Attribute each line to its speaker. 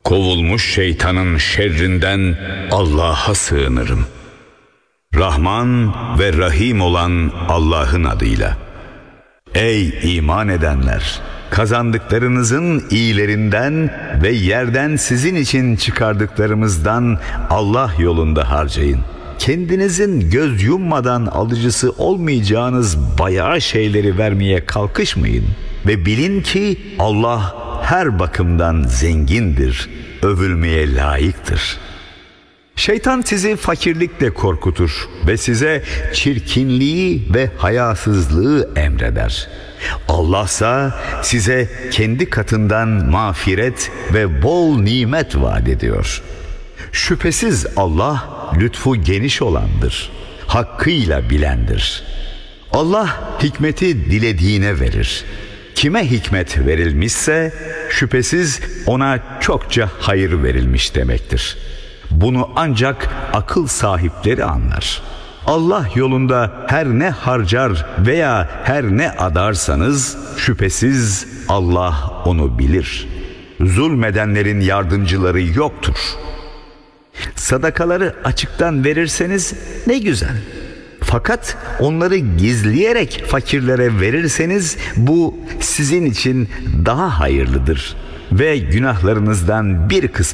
Speaker 1: Kovulmuş şeytanın şerrinden Allah'a sığınırım. Rahman ve Rahim olan Allah'ın adıyla. Ey iman edenler! Kazandıklarınızın iyilerinden ve yerden sizin için çıkardıklarımızdan Allah yolunda harcayın. Kendinizin göz yummadan alıcısı olmayacağınız bayağı şeyleri vermeye kalkışmayın. Ve bilin ki Allah her bakımdan zengindir, övülmeye layıktır. Şeytan sizi fakirlikle korkutur ve size çirkinliği ve hayasızlığı emreder. Allah'sa size kendi katından mağfiret ve bol nimet vaat ediyor. Şüphesiz Allah lütfu geniş olandır, hakkıyla bilendir. Allah hikmeti dilediğine verir. Kime hikmet verilmişse şüphesiz ona çokça hayır verilmiş demektir. Bunu ancak akıl sahipleri anlar. Allah yolunda her ne harcar veya her ne adarsanız şüphesiz Allah onu bilir. Zulmedenlerin yardımcıları yoktur. Sadakaları açıktan verirseniz ne güzel. Fakat onları gizleyerek fakirlere verirseniz bu sizin için daha hayırlıdır ve günahlarınızdan bir kısmı